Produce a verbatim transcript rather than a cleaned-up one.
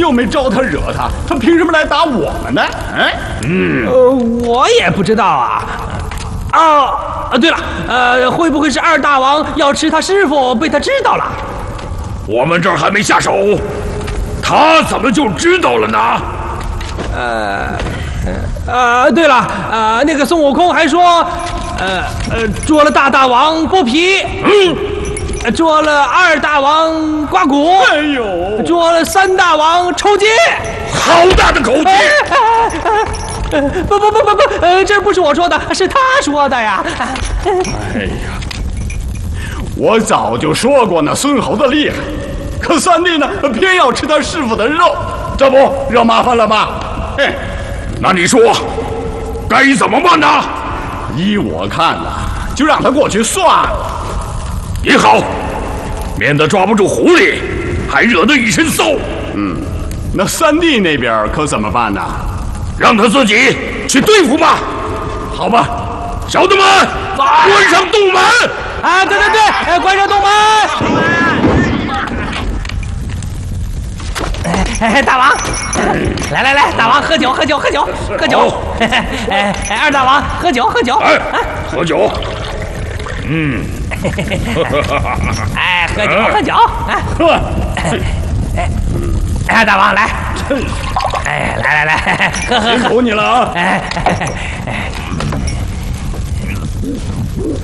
又没招他惹他，他凭什么来打我们呢？哎， 嗯，呃，我也不知道啊。啊啊，对了，呃，会不会是二大王要吃他师傅，被他知道了？ 我们这儿还没下手，他怎么就知道了呢？ 呃，呃，对了，呃，那个孙悟空还说，呃呃，捉了大大王剥皮，嗯，捉了二大王刮骨， 哎呦， 捉了三大王抽筋， 好大的口气！ 呃，不不不不不，呃，这不是我说的，是他说的呀。 哎呀，我早就说过那孙猴子厉害，可三弟呢，偏要吃他师傅的肉，这不惹麻烦了吗？嘿， 那你说该怎么办呢？ 依我看呐，就让他过去算了。 也好，免得抓不住狐狸，还惹得一身骚。 嗯，那三弟那边可怎么办呢？ 让他自己去对付吧。 好吧， 小的们，关上洞门！ 啊，对对对，哎，关上洞门！哎，大王，来来来，大王喝酒喝酒喝酒喝酒！哎哎，二大王喝酒喝酒！ 哎，喝酒。嗯。 哎，喝酒喝酒！哎，哎，哎，大王来。哎，来来来，喝喝喝！ 辛苦你了啊！ 哎哎哎。